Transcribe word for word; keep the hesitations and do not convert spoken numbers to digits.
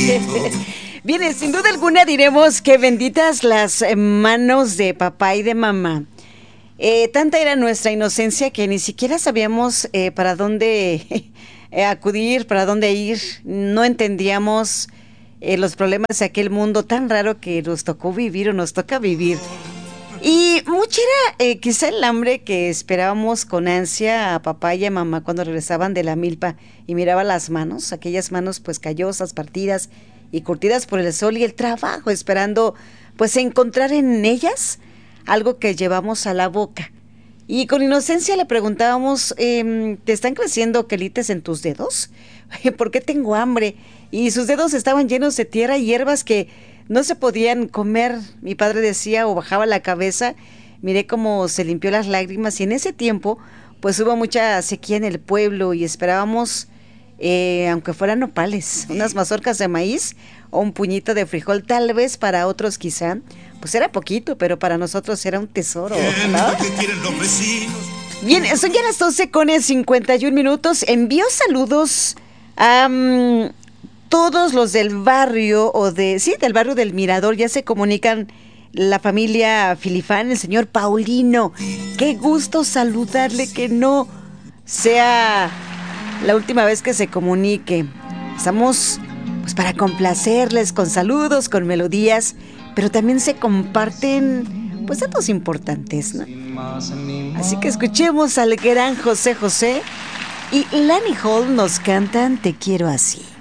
Bien, sin duda alguna diremos que benditas las manos de papá y de mamá. Eh, tanta era nuestra inocencia que ni siquiera sabíamos eh, para dónde eh, acudir, para dónde ir. No entendíamos eh, los problemas de aquel mundo tan raro que nos tocó vivir o nos toca vivir. Y mucho era eh, quizá el hambre que esperábamos con ansia a papá y a mamá cuando regresaban de la milpa y miraba las manos, aquellas manos pues callosas, partidas y curtidas por el sol y el trabajo, esperando pues encontrar en ellas algo que llevamos a la boca. Y con inocencia le preguntábamos, eh, ¿te están creciendo quelites en tus dedos? ¿Por qué tengo hambre? Y sus dedos estaban llenos de tierra y hierbas que no se podían comer. Mi padre decía o bajaba la cabeza, miré cómo se limpió las lágrimas y en ese tiempo pues hubo mucha sequía en el pueblo y esperábamos, eh, aunque fueran nopales, unas mazorcas de maíz o un puñito de frijol, tal vez para otros quizá, pues era poquito, pero para nosotros era un tesoro, ¿no? ¿Qué quieren los vecinos? Bien, son ya las doce con cincuenta y un minutos. Envío saludos a um, todos los del barrio, o de, sí, del barrio del Mirador. Ya se comunican la familia Filifán, el señor Paulino. Qué gusto saludarle, que no sea la última vez que se comunique. Estamos pues para complacerles con saludos, con melodías, pero también se comparten pues datos importantes, ¿no? Así que escuchemos al gran José José y Lani Hall nos cantan Te quiero así.